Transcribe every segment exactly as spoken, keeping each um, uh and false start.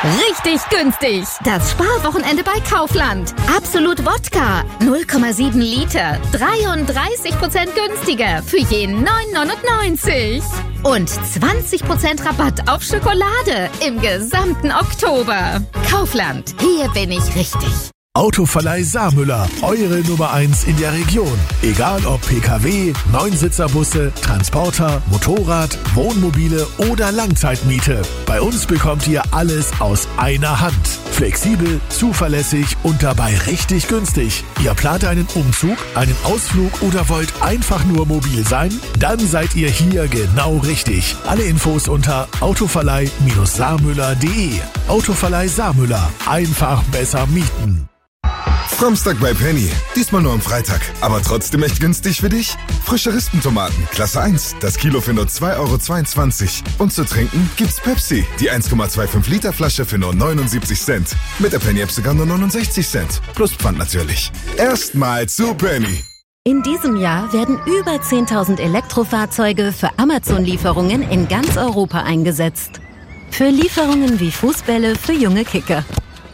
Richtig günstig. Das Sparwochenende bei Kaufland. Absolut Wodka. null Komma sieben Liter. dreiunddreißig Prozent günstiger für jeden neun neunundneunzig. Und zwanzig Prozent Rabatt auf Schokolade im gesamten Oktober. Kaufland. Hier bin ich richtig. Autoverleih Saarmüller, eure Nummer eins in der Region. Egal ob P K W, Neunsitzerbusse, Transporter, Motorrad, Wohnmobile oder Langzeitmiete. Bei uns bekommt ihr alles aus einer Hand. Flexibel, zuverlässig und dabei richtig günstig. Ihr plant einen Umzug, einen Ausflug oder wollt einfach nur mobil sein? Dann seid ihr hier genau richtig. Alle Infos unter autoverleih saarmüller punkt de. Autoverleih Saarmüller. Einfach besser mieten. Samstag bei Penny. Diesmal nur am Freitag. Aber trotzdem echt günstig für dich? Frische Rispentomaten, Klasse eins. Das Kilo für nur zwei Euro zweiundzwanzig. Und zu trinken gibt's Pepsi. Die eins Komma fünfundzwanzig Liter Flasche für nur neunundsiebzig Cent. Mit der Penny-App sogar nur neunundsechzig Cent. Plus Pfand natürlich. Erstmal zu Penny. In diesem Jahr werden über zehntausend Elektrofahrzeuge für Amazon-Lieferungen in ganz Europa eingesetzt. Für Lieferungen wie Fußbälle für junge Kicker.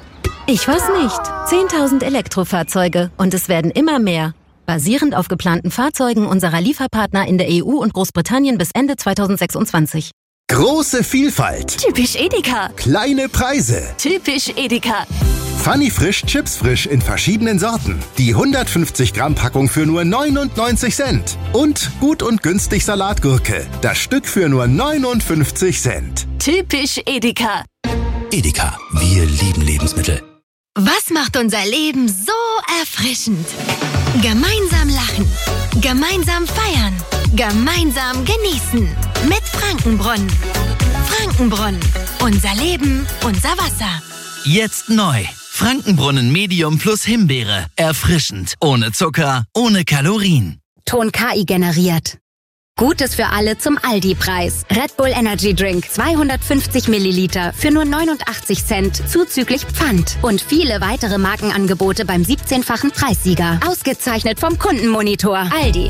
Ich weiß nicht. zehntausend Elektrofahrzeuge und es werden immer mehr. Basierend auf geplanten Fahrzeugen unserer Lieferpartner in der E U und Großbritannien bis Ende zweitausendsechsundzwanzig. Große Vielfalt. Typisch Edeka. Kleine Preise. Typisch Edeka. Funny Frisch, Chips Frisch in verschiedenen Sorten. Die hundertfünfzig Gramm Packung für nur neunundneunzig Cent. Und gut und günstig Salatgurke. Das Stück für nur neunundfünfzig Cent. Typisch Edeka. Edeka, wir lieben Lebensmittel. Was macht unser Leben so erfrischend? Gemeinsam lachen, gemeinsam feiern, gemeinsam genießen. Mit Frankenbrunnen. Frankenbrunnen. Unser Leben, unser Wasser. Jetzt neu. Frankenbrunnen Medium plus Himbeere. Erfrischend. Ohne Zucker, ohne Kalorien. Ton K I generiert. Gutes für alle zum Aldi-Preis. Red Bull Energy Drink zweihundertfünfzig Milliliter für nur neunundachtzig Cent zuzüglich Pfand. Und viele weitere Markenangebote beim siebzehnfachen Preissieger. Ausgezeichnet vom Kundenmonitor. Aldi.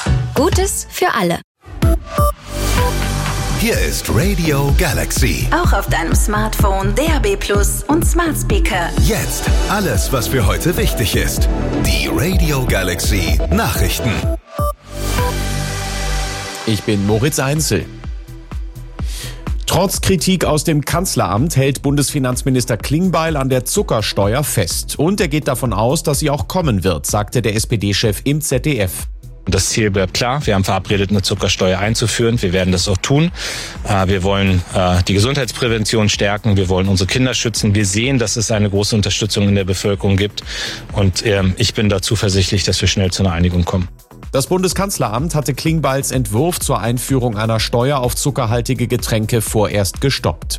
Gutes für alle. Hier ist Radio Galaxy. Auch auf deinem Smartphone, D A B Plus und Smart Speaker. Jetzt alles, was für heute wichtig ist. Die Radio Galaxy Nachrichten. Ich bin Moritz Einzel. Trotz Kritik aus dem Kanzleramt hält Bundesfinanzminister Klingbeil an der Zuckersteuer fest. Und er geht davon aus, dass sie auch kommen wird, sagte der S P D-Chef im Z D F. Das Ziel bleibt klar. Wir haben verabredet, eine Zuckersteuer einzuführen. Wir werden das auch tun. Wir wollen die Gesundheitsprävention stärken. Wir wollen unsere Kinder schützen. Wir sehen, dass es eine große Unterstützung in der Bevölkerung gibt. Und ich bin da zuversichtlich, dass wir schnell zu einer Einigung kommen. Das Bundeskanzleramt hatte Klingbeils Entwurf zur Einführung einer Steuer auf zuckerhaltige Getränke vorerst gestoppt.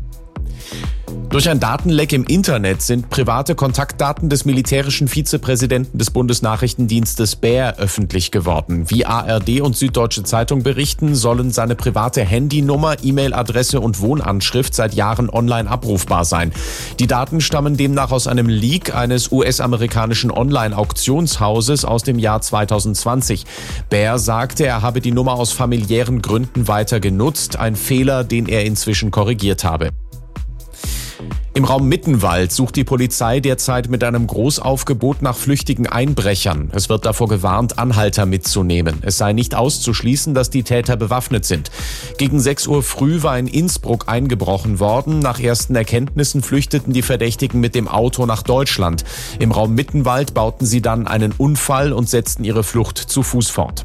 Durch ein Datenleck im Internet sind private Kontaktdaten des militärischen Vizepräsidenten des Bundesnachrichtendienstes B E R öffentlich geworden. Wie A R D und Süddeutsche Zeitung berichten, sollen seine private Handynummer, E-Mail-Adresse und Wohnanschrift seit Jahren online abrufbar sein. Die Daten stammen demnach aus einem Leak eines U S-amerikanischen Online-Auktionshauses aus dem Jahr zweitausendzwanzig. B E R sagte, er habe die Nummer aus familiären Gründen weiter genutzt, ein Fehler, den er inzwischen korrigiert habe. Im Raum Mittenwald sucht die Polizei derzeit mit einem Großaufgebot nach flüchtigen Einbrechern. Es wird davor gewarnt, Anhalter mitzunehmen. Es sei nicht auszuschließen, dass die Täter bewaffnet sind. Gegen sechs Uhr früh war in Innsbruck eingebrochen worden. Nach ersten Erkenntnissen flüchteten die Verdächtigen mit dem Auto nach Deutschland. Im Raum Mittenwald bauten sie dann einen Unfall und setzten ihre Flucht zu Fuß fort.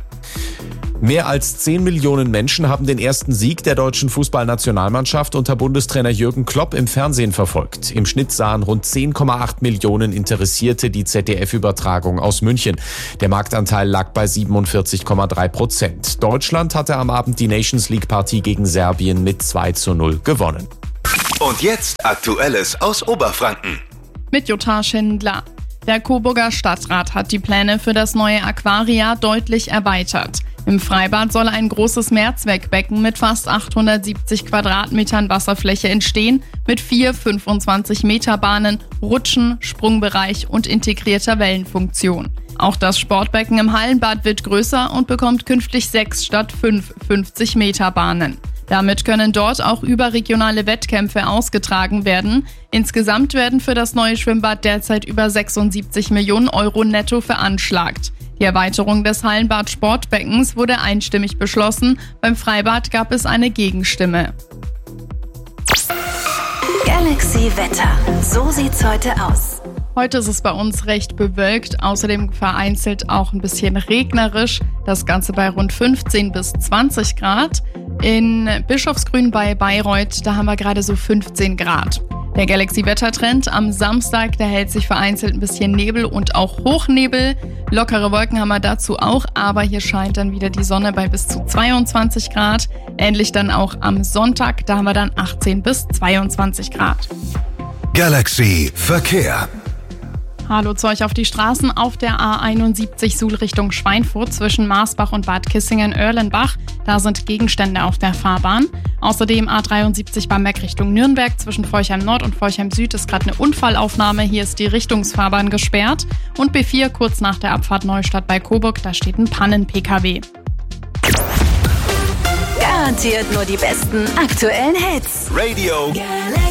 Mehr als zehn Millionen Menschen haben den ersten Sieg der deutschen Fußballnationalmannschaft unter Bundestrainer Jürgen Klopp im Fernsehen verfolgt. Im Schnitt sahen rund zehn Komma acht Millionen Interessierte die Z D F-Übertragung aus München. Der Marktanteil lag bei siebenundvierzig Komma drei Prozent. Deutschland hatte am Abend die Nations League-Partie gegen Serbien mit zwei zu null gewonnen. Und jetzt Aktuelles aus Oberfranken. Mit Jutta Schindler. Der Coburger Stadtrat hat die Pläne für das neue Aquaria deutlich erweitert. Im Freibad soll ein großes Mehrzweckbecken mit fast achthundertsiebzig Quadratmetern Wasserfläche entstehen, mit vier fünfundzwanzig Meter Bahnen, Rutschen, Sprungbereich und integrierter Wellenfunktion. Auch das Sportbecken im Hallenbad wird größer und bekommt künftig sechs statt fünf fünfzig Meter Bahnen. Damit können dort auch überregionale Wettkämpfe ausgetragen werden. Insgesamt werden für das neue Schwimmbad derzeit über sechsundsiebzig Millionen Euro netto veranschlagt. Die Erweiterung des Hallenbad-Sportbeckens wurde einstimmig beschlossen. Beim Freibad gab es eine Gegenstimme. Galaxy Wetter. So sieht's heute aus. Heute ist es bei uns recht bewölkt, außerdem vereinzelt auch ein bisschen regnerisch. Das Ganze bei rund fünfzehn bis zwanzig Grad. In Bischofsgrün bei Bayreuth, da haben wir gerade so fünfzehn Grad. Der Galaxy-Wettertrend am Samstag, der hält sich vereinzelt ein bisschen Nebel und auch Hochnebel. Lockere Wolken haben wir dazu auch, aber hier scheint dann wieder die Sonne bei bis zu zweiundzwanzig Grad. Ähnlich dann auch am Sonntag, da haben wir dann achtzehn bis zweiundzwanzig Grad. Galaxy Verkehr. Hallo zu euch auf die Straßen auf der A einundsiebzig Suhl Richtung Schweinfurt zwischen Marsbach und Bad Kissingen-Oerlenbach. Da sind Gegenstände auf der Fahrbahn. Außerdem A dreiundsiebzig Bamberg Richtung Nürnberg zwischen Forchheim Nord und Forchheim Süd ist gerade eine Unfallaufnahme. Hier ist die Richtungsfahrbahn gesperrt. Und B vier kurz nach der Abfahrt Neustadt bei Coburg, da steht ein Pannen-P K W. Garantiert nur die besten aktuellen Hits. Radio Galaxy.